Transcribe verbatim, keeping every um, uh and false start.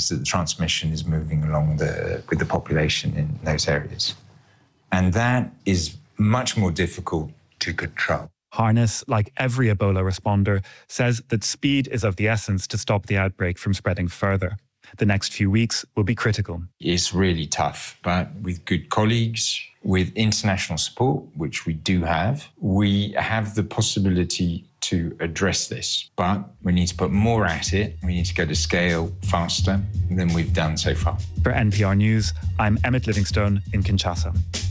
is that the transmission is moving along the, with the population in those areas. And that is much more difficult to control. Harness, like every Ebola responder, says that speed is of the essence to stop the outbreak from spreading further. The next few weeks will be critical. It's really tough, but with good colleagues, with international support, which we do have, we have the possibility to address this. But we need to put more at it. We need to go to scale faster than we've done so far. For N P R News, I'm Emmett Livingstone in Kinshasa.